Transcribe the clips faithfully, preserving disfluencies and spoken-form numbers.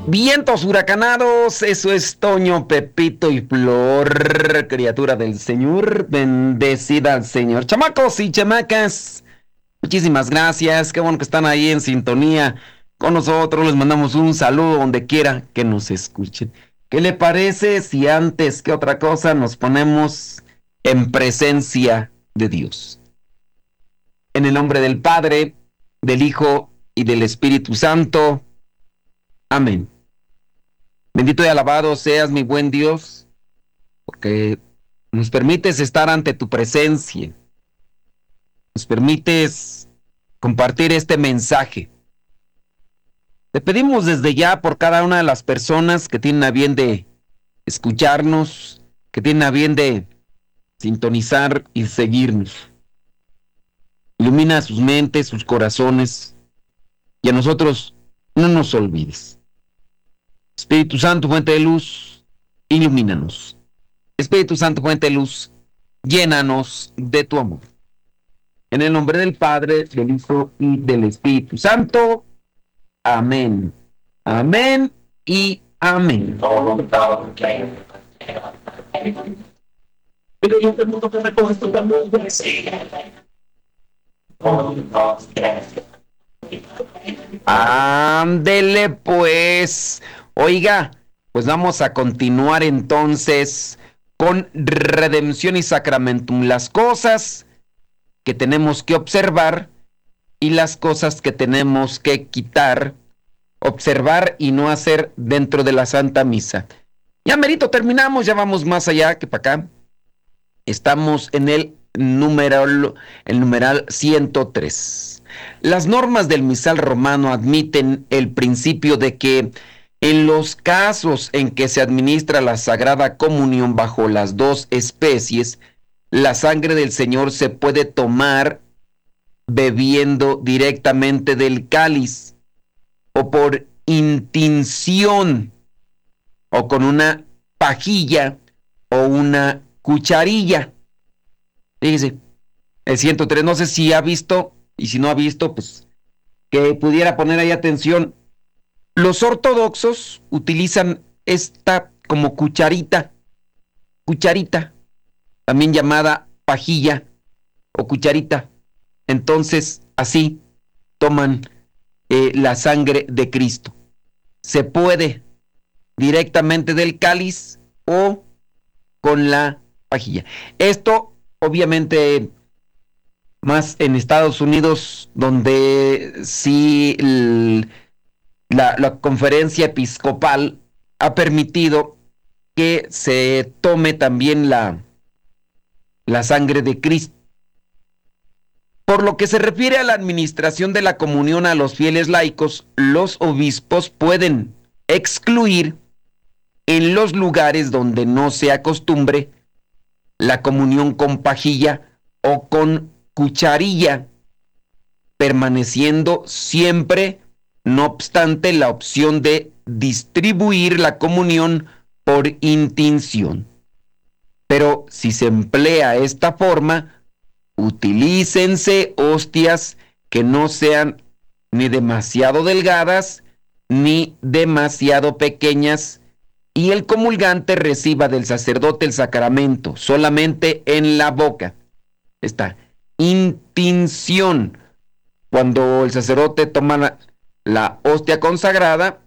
Vientos huracanados, eso es Toño, Pepito y Flor, criatura del Señor, bendecida al Señor. Chamacos y chamacas, muchísimas gracias, qué bueno que están ahí en sintonía con nosotros, les mandamos un saludo donde quiera que nos escuchen. ¿Qué le parece si antes que otra cosa nos ponemos en presencia de Dios? En el nombre del Padre, del Hijo y del Espíritu Santo. Amén. Bendito y alabado seas, mi buen Dios, porque nos permites estar ante tu presencia. Nos permites compartir este mensaje. Te pedimos desde ya por cada una de las personas que tienen a bien de escucharnos, que tienen a bien de sintonizar y seguirnos. Ilumina sus mentes, sus corazones, y a nosotros no nos olvides. Espíritu Santo, fuente de luz, ilumínanos. Espíritu Santo, fuente de luz, llénanos de tu amor. En el nombre del Padre, del Hijo y del Espíritu Santo. Amén. Amén y amén. Ándele pues. Oiga, pues vamos a continuar entonces con redención y sacramentum, las cosas que tenemos que observar y las cosas que tenemos que quitar, observar y no hacer dentro de la Santa Misa. Ya merito terminamos, ya vamos más allá que para acá. Estamos en el numeral, el numeral ciento tres. Las normas del misal romano admiten el principio de que en los casos en que se administra la Sagrada Comunión bajo las dos especies, la sangre del Señor se puede tomar bebiendo directamente del cáliz o por intinción o con una pajilla o una cucharilla. Fíjese, el ciento tres, no sé si ha visto, y si no ha visto, pues que pudiera poner ahí atención. Los ortodoxos utilizan esta como cucharita, cucharita, también llamada pajilla o cucharita. Entonces, así toman eh, la sangre de Cristo. Se puede directamente del cáliz o con la pajilla. Esto, obviamente, más en Estados Unidos, donde sí el, la, la conferencia episcopal ha permitido que se tome también la, la sangre de Cristo. Por lo que se refiere a la administración de la comunión a los fieles laicos, los obispos pueden excluir en los lugares donde no se acostumbre la comunión con pajilla o con cucharilla, permaneciendo siempre, no obstante, la opción de distribuir la comunión por intinción. Pero si se emplea esta forma, utilícense hostias que no sean ni demasiado delgadas ni demasiado pequeñas, y el comulgante reciba del sacerdote el sacramento solamente en la boca. Esta intinción, cuando el sacerdote toma la, la hostia consagrada,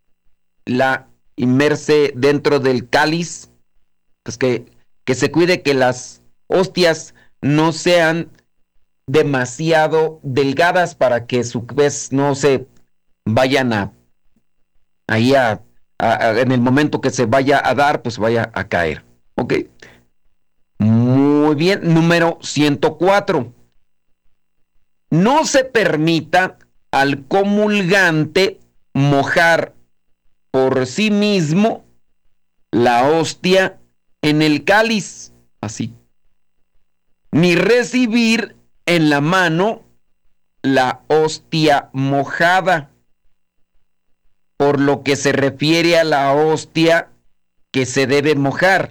la inmerse dentro del cáliz, pues que, que se cuide que las hostias no sean demasiado delgadas para que su vez no se vayan a ahí a, a, a en el momento que se vaya a dar, pues vaya a caer. ¿Ok? Muy bien. Número ciento cuatro. No se permita al comulgante mojar por sí mismo la hostia en el cáliz, así, ni recibir en la mano la hostia mojada, por lo que se refiere a la hostia que se debe mojar.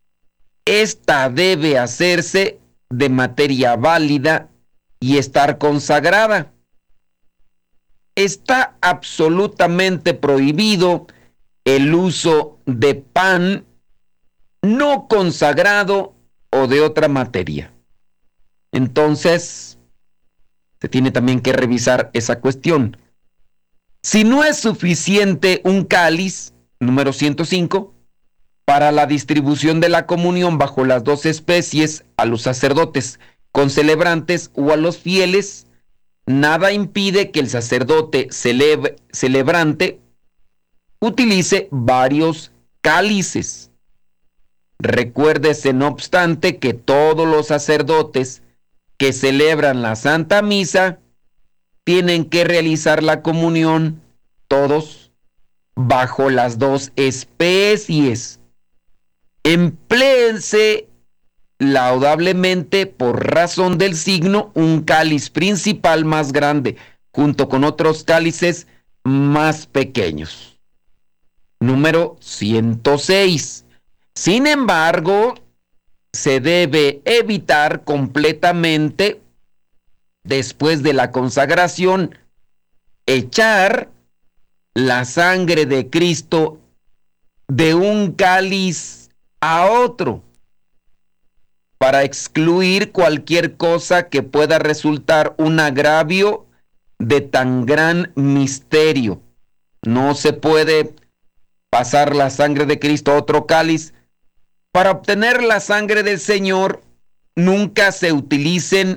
Esta debe hacerse de materia válida y estar consagrada. está absolutamente prohibido el uso de pan no consagrado o de otra materia. Entonces, se tiene también que revisar esa cuestión. Si no es suficiente un cáliz, número ciento cinco, para la distribución de la comunión bajo las dos especies a los sacerdotes concelebrantes o a los fieles, nada impide que el sacerdote celeb- celebrante utilice varios cálices. Recuérdese, no obstante, que todos los sacerdotes que celebran la Santa Misa tienen que realizar la comunión, todos, bajo las dos especies. Empléense laudablemente, por razón del signo, un cáliz principal más grande, junto con otros cálices más pequeños. Número ciento seis. Sin embargo, se debe evitar completamente, después de la consagración, echar la sangre de Cristo de un cáliz a otro, para excluir cualquier cosa que pueda resultar un agravio de tan gran misterio. No se puede pasar la sangre de Cristo a otro cáliz. Para obtener la sangre del Señor, nunca se utilicen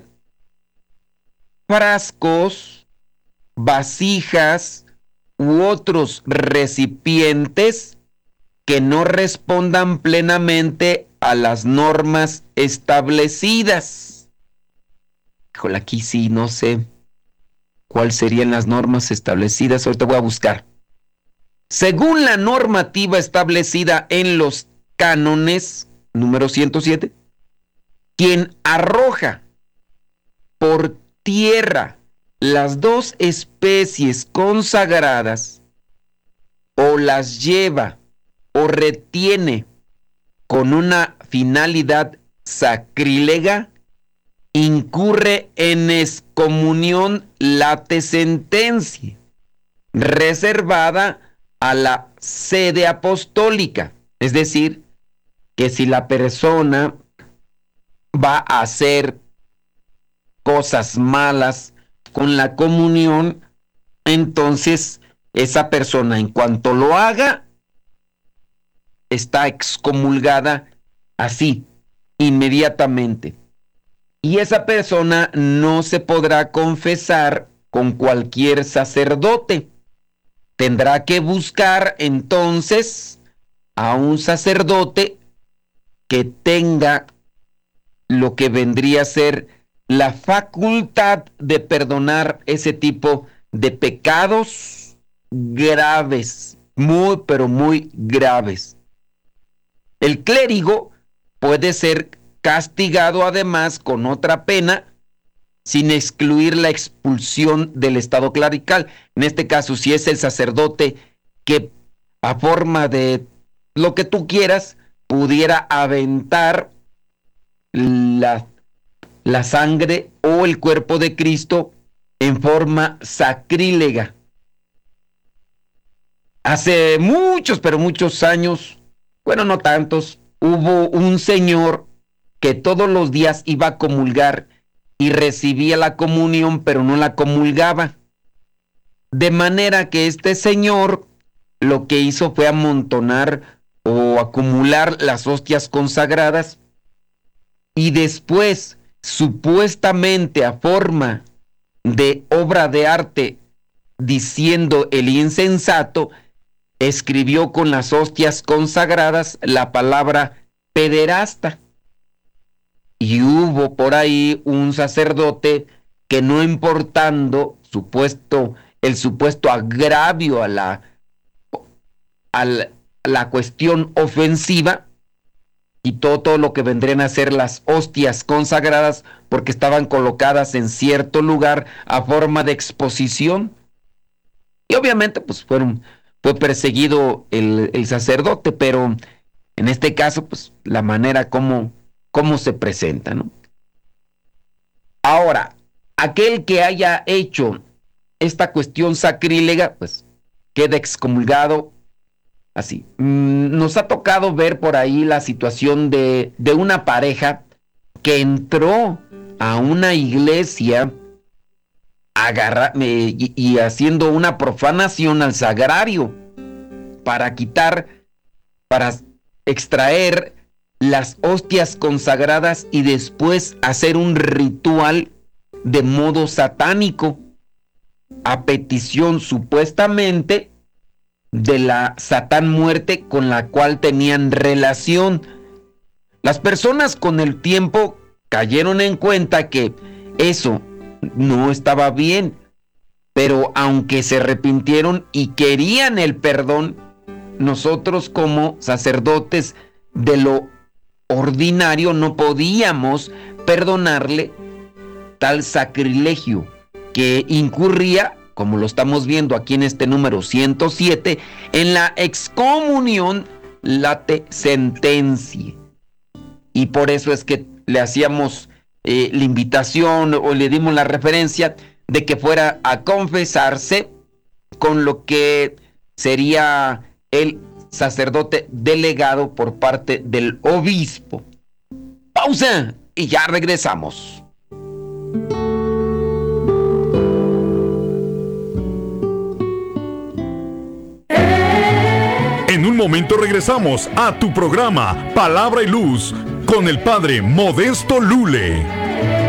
frascos, vasijas u otros recipientes que no respondan plenamente a las normas establecidas. Híjole, aquí sí no sé cuáles serían las normas establecidas. Ahorita voy a buscar. Según la normativa establecida en los cánones, número ciento siete, quien arroja por tierra las dos especies consagradas o las lleva o retiene con una finalidad sacrílega, incurre en excomunión late sentencia, reservada a la sede apostólica. Es decir, que si la persona va a hacer cosas malas con la comunión, entonces esa persona, en cuanto lo haga, está excomulgada así, inmediatamente. Y esa persona no se podrá confesar con cualquier sacerdote. Tendrá que buscar entonces a un sacerdote que tenga lo que vendría a ser la facultad de perdonar ese tipo de pecados graves, muy pero muy graves. El clérigo puede ser castigado además con otra pena, sin excluir la expulsión del estado clerical. En este caso, si es el sacerdote que, a forma de lo que tú quieras, pudiera aventar la, la sangre o el cuerpo de Cristo en forma sacrílega. Hace muchos, pero muchos años, bueno, no tantos, hubo un señor que todos los días iba a comulgar y recibía la comunión, pero no la comulgaba. De manera que este señor lo que hizo fue amontonar o acumular las hostias consagradas y después, supuestamente a forma de obra de arte, diciendo el insensato, escribió con las hostias consagradas la palabra pederasta. Y hubo por ahí un sacerdote que, no importando supuesto, el supuesto agravio a la, a la, a la cuestión ofensiva, quitó todo lo que vendrían a ser las hostias consagradas porque estaban colocadas en cierto lugar a forma de exposición. Y obviamente pues fueron, fue perseguido el, el sacerdote, pero en este caso pues la manera como cómo se presenta, ¿no? Ahora, aquel que haya hecho esta cuestión sacrílega, pues queda excomulgado. Así. Nos ha tocado ver por ahí la situación de, de una pareja que entró a una iglesia agarra, eh, y, y haciendo una profanación al sagrario para quitar, para extraer las hostias consagradas y después hacer un ritual de modo satánico, a petición supuestamente de la Satán muerte con la cual tenían relación. Las personas con el tiempo cayeron en cuenta que eso no estaba bien, pero aunque se arrepintieron y querían el perdón, nosotros como sacerdotes de lo ordinario no podíamos perdonarle tal sacrilegio que incurría, como lo estamos viendo aquí en este número ciento siete, en la excomunión late sentencia. Y por eso es que le hacíamos eh, la invitación o le dimos la referencia de que fuera a confesarse con lo que sería el sacerdote delegado por parte del obispo. Pausa y ya regresamos. En un momento regresamos a tu programa Palabra y Luz con el Padre Modesto Lule.